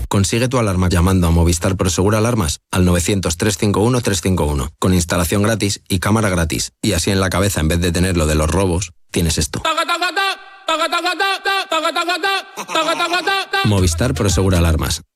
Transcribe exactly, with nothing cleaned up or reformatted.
Consigue tu alarma llamando a Movistar Prosegur Alarmas al novecientos, trescientos cincuenta y uno, trescientos cincuenta y uno, con instalación gratis y cámara gratis. Y así en la cabeza, en vez de tener lo de los robos, tienes esto. Movistar Prosegur Alarmas.